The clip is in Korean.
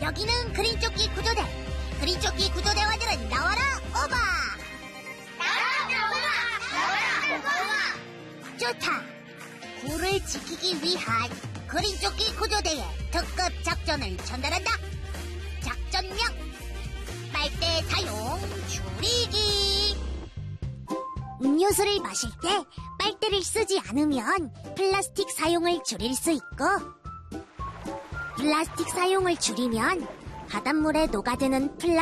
여기는 그린조끼 구조대. 그린조끼 구조대원들은 나와라, 오바! 나와라! 좋다. 구를 지키기 위한 그린조끼 구조대의 특급 작전을 전달한다. 작전명: 빨대 사용 줄이기. 음료수를 마실 때 빨대를 쓰지 않으면 플라스틱 사용을 줄일 수 있고, 플라스틱 사용을 줄이면 바닷물에 녹아드는 플라스틱